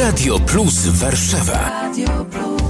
Radio Plus Warszawa. Radio Plus.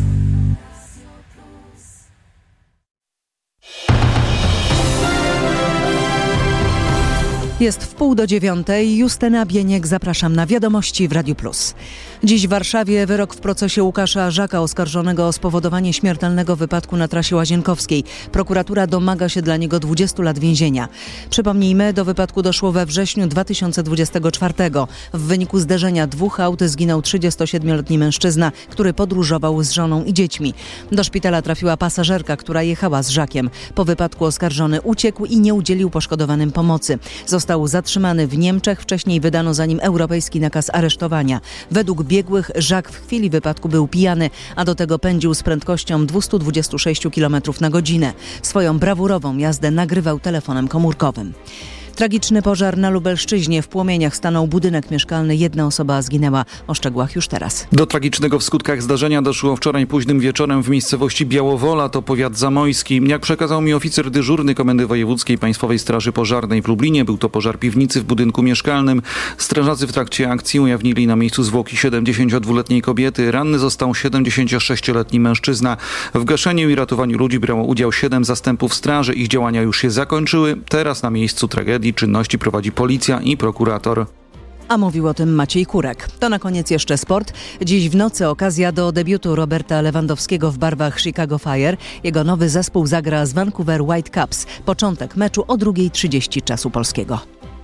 Jest 8:30. Justyna Bieniek, zapraszam na wiadomości w Radiu Plus. Dziś w Warszawie wyrok w procesie Łukasza Żaka oskarżonego o spowodowanie śmiertelnego wypadku na trasie Łazienkowskiej. Prokuratura domaga się dla niego 20 lat więzienia. Przypomnijmy, do wypadku doszło we wrześniu 2024. W wyniku zderzenia dwóch aut zginął 37-letni mężczyzna, który podróżował z żoną i dziećmi. Do szpitala trafiła pasażerka, która jechała z Żakiem. Po wypadku oskarżony uciekł i nie udzielił poszkodowanym pomocy. Został zatrzymany w Niemczech, wcześniej wydano za nim europejski nakaz aresztowania. Według biegłych Żak w chwili wypadku był pijany, a do tego pędził z prędkością 226 km na godzinę. Swoją brawurową jazdę nagrywał telefonem komórkowym. Tragiczny pożar na Lubelszczyźnie. W płomieniach stanął budynek mieszkalny. Jedna osoba zginęła. O szczegółach już teraz. Do tragicznego w skutkach zdarzenia doszło wczoraj późnym wieczorem w miejscowości Białowola, to powiat zamojski. Jak przekazał mi oficer dyżurny Komendy Wojewódzkiej Państwowej Straży Pożarnej w Lublinie, był to pożar piwnicy w budynku mieszkalnym. Strażacy w trakcie akcji ujawnili na miejscu zwłoki 72-letniej kobiety. Ranny został 76-letni mężczyzna. W gaszeniu i ratowaniu ludzi brało udział 7 zastępów straży. Ich działania już się zakończyły. Teraz na miejscu tragedii czynności prowadzi policja i prokurator. A mówił o tym Maciej Kurek. To na koniec jeszcze sport. Dziś w nocy okazja do debiutu Roberta Lewandowskiego w barwach Chicago Fire. Jego nowy zespół zagra z Vancouver Whitecaps. Początek meczu o 2:30 czasu polskiego.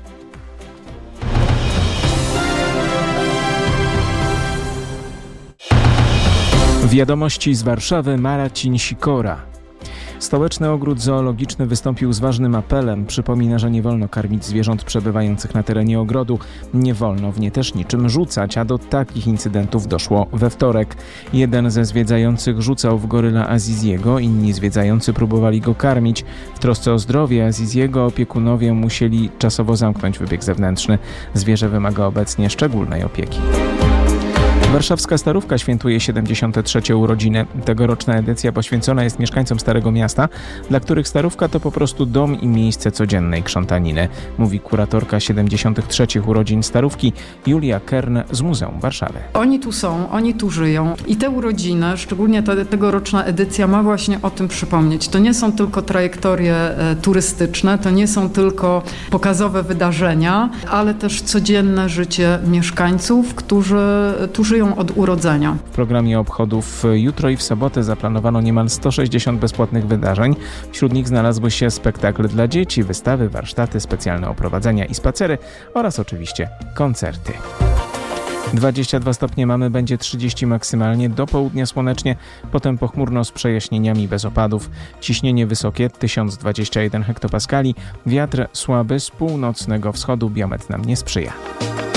Wiadomości z Warszawy, Marcin Sikora. Stołeczny Ogród Zoologiczny wystąpił z ważnym apelem. Przypomina, że nie wolno karmić zwierząt przebywających na terenie ogrodu. Nie wolno w nie też niczym rzucać, a do takich incydentów doszło we wtorek. Jeden ze zwiedzających rzucał w goryla Aziziego, inni zwiedzający próbowali go karmić. W trosce o zdrowie Aziziego opiekunowie musieli czasowo zamknąć wybieg zewnętrzny. Zwierzę wymaga obecnie szczególnej opieki. Warszawska Starówka świętuje 73. urodziny. Tegoroczna edycja poświęcona jest mieszkańcom Starego Miasta, dla których Starówka to po prostu dom i miejsce codziennej krzątaniny, mówi kuratorka 73. urodzin Starówki Julia Kern z Muzeum Warszawy. Oni tu są, oni tu żyją i te urodziny, szczególnie tegoroczna edycja ma właśnie o tym przypomnieć. To nie są tylko trajektorie turystyczne, to nie są tylko pokazowe wydarzenia, ale też codzienne życie mieszkańców, którzy tu żyją od urodzenia. W programie obchodów jutro i w sobotę zaplanowano niemal 160 bezpłatnych wydarzeń. Wśród nich znalazły się spektakle dla dzieci, wystawy, warsztaty, specjalne oprowadzenia i spacery oraz oczywiście koncerty. 22 stopnie mamy, będzie 30 maksymalnie, do południa słonecznie, potem pochmurno z przejaśnieniami bez opadów. Ciśnienie wysokie 1021 hektopaskali, wiatr słaby z północnego wschodu, biometr nam nie sprzyja.